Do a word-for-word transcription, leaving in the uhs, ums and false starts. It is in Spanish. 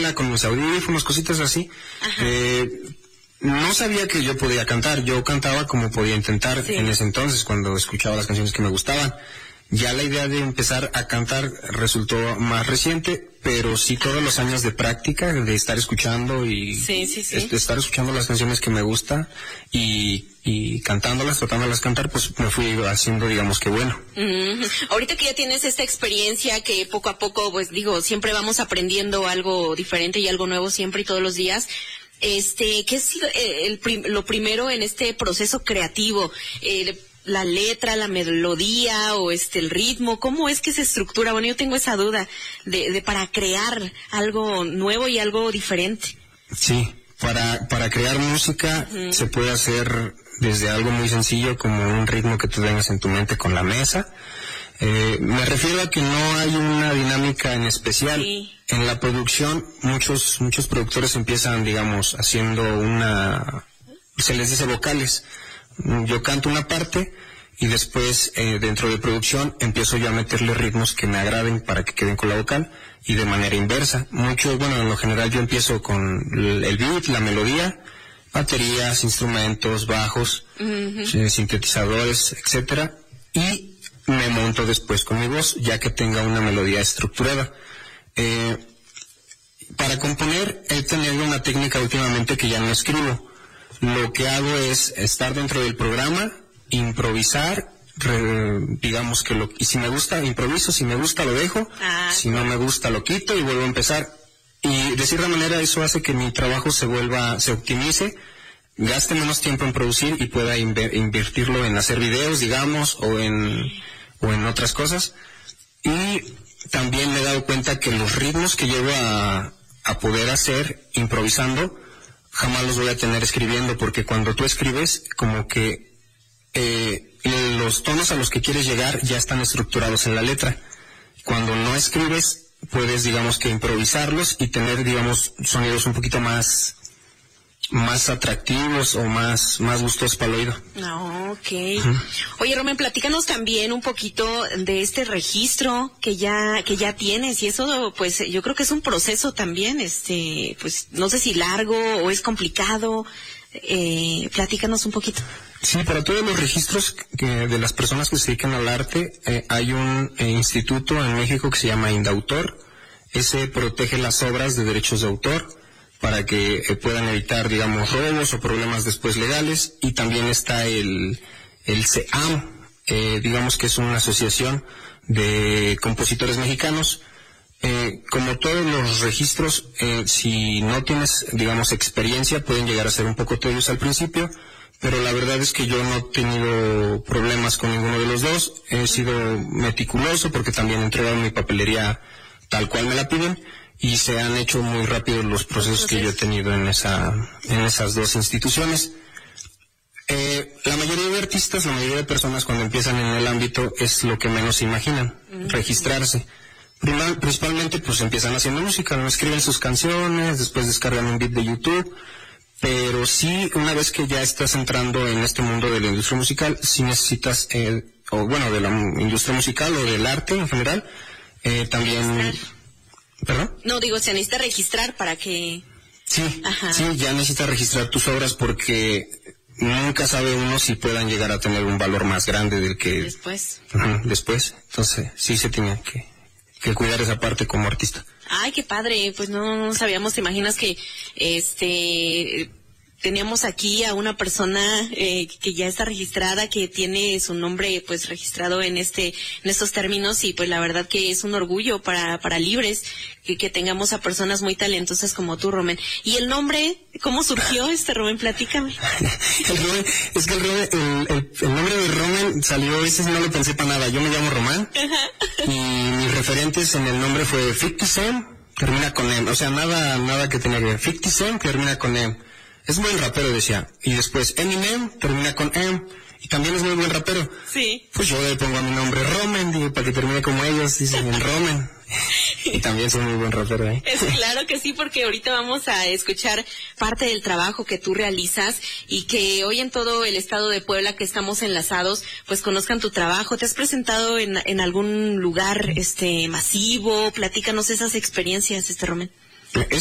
escuela con mis audífonos, cositas así. Eh, no sabía que yo podía cantar, yo cantaba como podía intentar sí. en ese entonces, cuando escuchaba las canciones que me gustaban. Ya la idea de empezar a cantar resultó más reciente, pero sí todos los años de práctica, de estar escuchando y sí, sí, sí. de estar escuchando las canciones que me gustan y, y cantándolas, tratándolas cantar, pues me fui haciendo, digamos que bueno. Mm-hmm. Ahorita que ya tienes esta experiencia que poco a poco, pues digo, siempre vamos aprendiendo algo diferente y algo nuevo siempre y todos los días. Este, ¿qué es el, el, lo primero en este proceso creativo? Eh, la letra, la melodía o este el ritmo, ¿cómo es que se estructura? Bueno, yo tengo esa duda de, de para crear algo nuevo y algo diferente. Sí, para para crear música uh-huh. se puede hacer desde algo muy sencillo como un ritmo que tú tengas en tu mente con la mesa. Eh, me refiero a que no hay una dinámica en especial. Sí. En la producción muchos muchos productores empiezan, digamos, haciendo una, se les dice vocales. Yo canto una parte y después eh, dentro de producción empiezo yo a meterle ritmos que me agraden para que queden con la vocal y de manera inversa. Mucho, bueno, en lo general yo empiezo con el beat, la melodía, baterías, instrumentos, bajos, uh-huh. eh, sintetizadores, etcétera, y me monto después con mi voz ya que tenga una melodía estructurada. Eh, para componer he tenido una técnica últimamente que ya no escribo. Lo que hago es estar dentro del programa, improvisar, re, digamos que lo, y si me gusta, improviso, si me gusta lo dejo, ah, si no me gusta lo quito y vuelvo a empezar. Y de cierta manera eso hace que mi trabajo se vuelva, se optimice, gaste menos tiempo en producir y pueda inver, invertirlo en hacer videos, digamos, o en, o en otras cosas. Y también me he dado cuenta que los ritmos que llevo a, a poder hacer improvisando, jamás los voy a tener escribiendo, porque cuando tú escribes, como que eh, los tonos a los que quieres llegar ya están estructurados en la letra. Cuando no escribes, puedes, digamos, que improvisarlos y tener, digamos, sonidos un poquito más más atractivos o más más gustosos para el oído. No, okay. Uh-huh. Oye, Romen, platícanos también un poquito de este registro que ya que ya tienes, y eso pues yo creo que es un proceso también, este, pues no sé si largo o es complicado. Eh, platícanos un poquito. Sí, para todos los registros que, de las personas que se dedican al arte, eh, hay un eh, instituto en México que se llama Indautor. Ese protege las obras de derechos de autor para que eh, puedan evitar, digamos, robos o problemas después legales. Y también está el, el C E A M, eh, digamos que es una asociación de compositores mexicanos. Eh, como todos los registros, eh, si no tienes, digamos, experiencia, pueden llegar a ser un poco tediosos al principio, pero la verdad es que yo no he tenido problemas con ninguno de los dos. He sido meticuloso porque también he entregado mi papelería tal cual me la piden, y se han hecho muy rápido los procesos que yo he tenido en esa en esas dos instituciones. Eh, la mayoría de artistas, la mayoría de personas cuando empiezan en el ámbito es lo que menos se imaginan, uh-huh. registrarse. Primero, principalmente pues empiezan haciendo música, no escriben sus canciones, después descargan un beat de YouTube, pero sí, una vez que ya estás entrando en este mundo de la industria musical, sí necesitas, eh, o bueno, de la industria musical o del arte en general, eh, también... ¿Perdón? No, digo, se necesita registrar para que... Sí, Ajá. sí, ya necesitas registrar tus obras porque nunca sabe uno si puedan llegar a tener un valor más grande del que... Después. Uh-huh, después, entonces sí se tiene que, que cuidar esa parte como artista. Ay, qué padre, pues no, no sabíamos, te imaginas que este... teníamos aquí a una persona eh, que ya está registrada, que tiene su nombre pues registrado en este en estos términos, y pues la verdad que es un orgullo para para Libres que, que tengamos a personas muy talentosas como tú, Romen. ¿Y el nombre, cómo surgió este, Romen? Platícame. el Romen, es que el, Romen, el, el, el nombre de Romen salió, ese no lo pensé para nada. Yo me llamo Román. Ajá. Y mis referentes en el nombre fue fifty Cent, termina con M, o sea, nada nada que tenga que ver. fifty Cent termina con M. Es buen rapero, decía. Y después Eminem termina con M. Y también es muy buen rapero. Sí. Pues yo le pongo a mi nombre Romen, digo, para que termine como ellos, dicen el Romen. Y también soy muy buen rapero, ¿eh? Es claro que sí, porque ahorita vamos a escuchar parte del trabajo que tú realizas y que hoy en todo el estado de Puebla que estamos enlazados, pues conozcan tu trabajo. ¿Te has presentado en, en algún lugar este masivo? Platícanos esas experiencias, este Romen.